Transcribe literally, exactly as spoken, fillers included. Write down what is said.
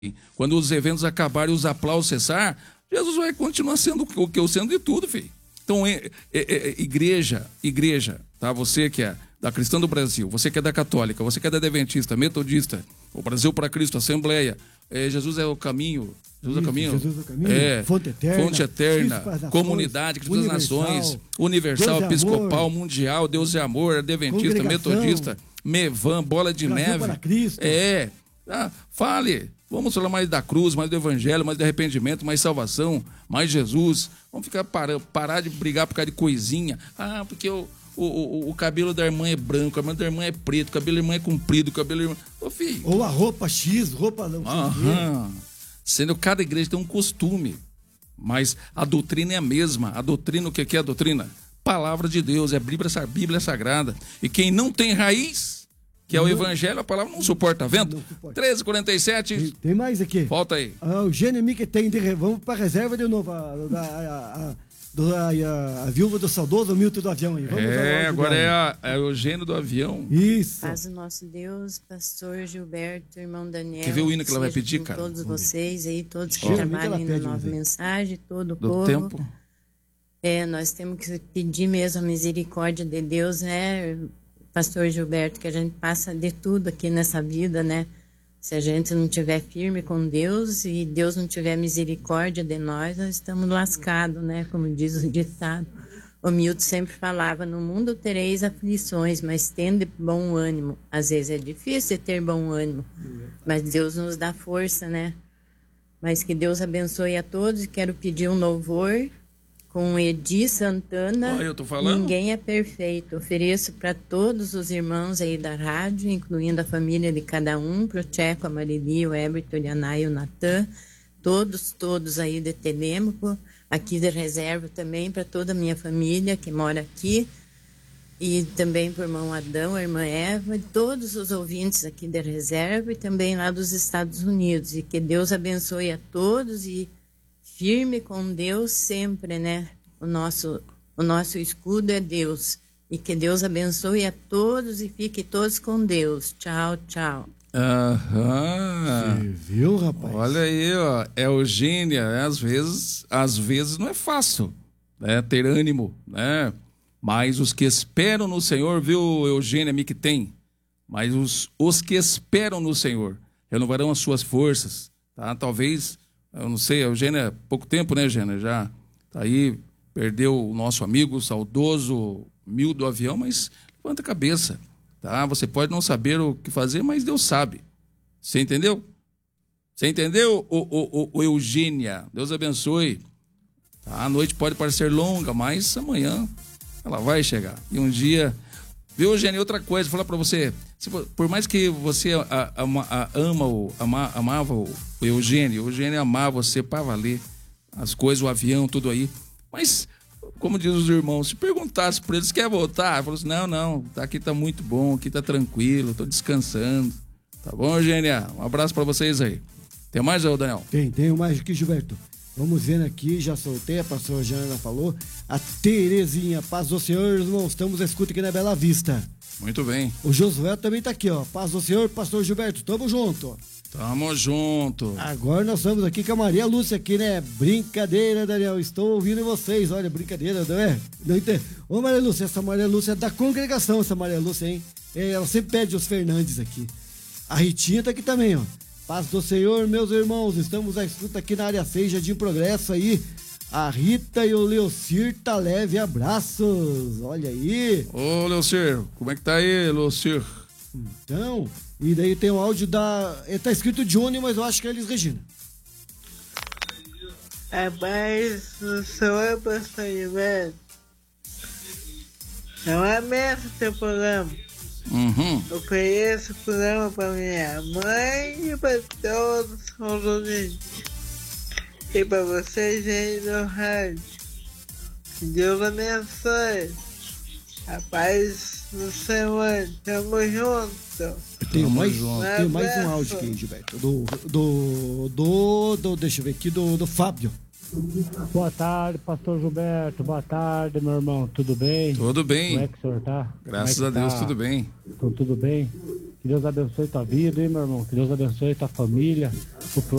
Quando os eventos acabarem e os aplausos cessar, Jesus vai continuar sendo o que eu sendo de tudo, filho. Então, é, é, é, igreja, igreja, tá? Você que é da Cristã do Brasil, você que é da Católica, você que é da Adventista, Metodista, o Brasil para Cristo, Assembleia, é, Jesus é o caminho, Jesus é o caminho, Jesus é o caminho, é, fonte eterna, fonte eterna nações, comunidade, Cristo das Nações, Deus universal, é episcopal, amor, mundial, Deus é amor, Adventista, Metodista, Mevan, Bola de Brasil Neve. para Cristo. É, tá? Fale. Vamos falar mais da cruz, mais do evangelho, mais de arrependimento, mais salvação, mais Jesus. Vamos ficar para, parar de brigar por causa de coisinha. Ah, porque o, o, o, o cabelo da irmã é branco, o cabelo da irmã é preto, o cabelo da irmã é comprido, o cabelo da irmã... Ô, filho. Ou a roupa X, roupa não. Aham. Sendo que cada igreja tem um costume, mas a doutrina é a mesma. A doutrina, o que é a doutrina? Palavra de Deus, é a Bíblia, a Bíblia sagrada. E quem não tem raiz, que é o evangelho, a palavra não suporta, vento. treze e quarenta e sete. Tem, tem mais aqui. Volta aí. Ah, o Gênero que tem de re... Vamos para reserva de novo. A, a, a, a, do, a, a, a viúva do saudoso Milton do avião aí. Vamos é, agora é, a, é o Gênero do avião. Isso. Paz do nosso Deus, pastor Gilberto, irmão Daniel. Quer ver o hino que ela vai pedir, cara? Todos vocês aí, todos que Ó, trabalhem na pede, Nova Mensagem, todo o Do povo. tempo. É, nós temos que pedir mesmo a misericórdia de Deus, né, pastor Gilberto, que a gente passa de tudo aqui nessa vida, né? Se a gente não tiver firme com Deus e Deus não tiver misericórdia de nós, nós estamos lascados, né? Como diz o ditado. O Milton sempre falava, no mundo tereis aflições, mas tende bom ânimo. Às vezes é difícil ter bom ânimo, mas Deus nos dá força, né? Mas que Deus abençoe a todos. Quero pedir um louvor com Edi Santana. Olha, eu tô falando. Ninguém é perfeito. Ofereço para todos os irmãos aí da rádio, incluindo a família de cada um, para o Tcheco, a Marili, o Everton, o Yanai, o Natan, todos, todos aí de Telêmaco, aqui de reserva também para toda a minha família que mora aqui, e também para o irmão Adão, a irmã Eva, e todos os ouvintes aqui de reserva e também lá dos Estados Unidos. E que Deus abençoe a todos e firme com Deus sempre, né? O nosso, o nosso escudo é Deus. E que Deus abençoe a todos e fique todos com Deus. Tchau, tchau. Aham. Você viu, rapaz? Olha aí, ó. É Eugênia, né? Às vezes, às vezes não é fácil, né? Ter ânimo, né? Mas os que esperam no Senhor, viu, Eugênia, me que tem? Mas os, os que esperam no Senhor renovarão as suas forças, tá? Talvez... Eu não sei, a Eugênia, há pouco tempo, né, Eugênia? Já tá aí, perdeu o nosso amigo saudoso Milton do avião, mas levanta a cabeça, tá? Você pode não saber o que fazer, mas Deus sabe. Você entendeu? Você entendeu, o, o, o, o Eugênia? Deus abençoe. Tá? A noite pode parecer longa, mas amanhã ela vai chegar. E um dia... Viu, Eugênia? Outra coisa, vou falar pra você. Se, por mais que você a, a, a, ama o, ama, amava o, o Eugênio, o Eugênio amava você para valer as coisas, o avião, tudo aí. Mas, como diz os irmãos, se perguntasse para eles, quer voltar? Ele falou assim, não, não, aqui tá muito bom, aqui tá tranquilo, tô descansando. Tá bom, Eugênia? Um abraço para vocês aí. Tem mais, ô Daniel? Tem, tenho mais aqui, Gilberto. Vamos vendo aqui, já soltei, a pastora Jana falou. A Terezinha, paz do Senhor, irmãos, estamos à escuta aqui na Bela Vista. Muito bem. O Josué também tá aqui, ó. Paz do Senhor, pastor Gilberto, tamo junto. Tamo junto. Agora nós estamos aqui com a Maria Lúcia aqui, né? Brincadeira, Daniel, estou ouvindo vocês. Olha, brincadeira, não é? Não entendo. Ô, Maria Lúcia, essa Maria Lúcia é da congregação, essa Maria Lúcia, hein? Ela sempre pede os Fernandes aqui. A Ritinha tá aqui também, ó. Paz do Senhor, meus irmãos, estamos à escuta aqui na área seis, Jardim Progresso aí. A Rita e o Leocir tá leve, abraços, olha aí. Ô, Leocir, como é que tá aí, Leocir? Então, e daí tem o áudio da... Ele tá escrito Johnny, mas eu acho que é Elis Regina. A paz do Senhor, pastor Gilberto. É uma benção teu programa. Uhum. Eu conheço o programa para minha mãe e para todos os ouvintes. E para vocês aí do rádio. Que Deus abençoe. A paz do Senhor. Tamo junto. Tem mais, junto. tem mais um áudio aqui, Gilberto. Do, do, do, do, deixa eu ver aqui, do, do Fábio. Boa tarde, pastor Gilberto. Boa tarde, meu irmão. Tudo bem? Tudo bem. Como é que o senhor tá? Graças Como é a que Deus, tá? tudo bem. Tô tudo bem? Que Deus abençoe tua vida, hein, meu irmão? Que Deus abençoe tua família, o